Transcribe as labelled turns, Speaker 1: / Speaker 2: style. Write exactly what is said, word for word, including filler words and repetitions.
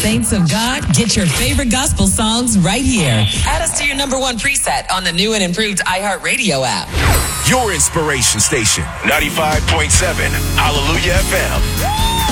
Speaker 1: Saints of God, get your favorite gospel songs right here. Add us to your number one preset on the new and improved iHeartRadio app.
Speaker 2: Your inspiration station, ninety-five point seven Hallelujah F M.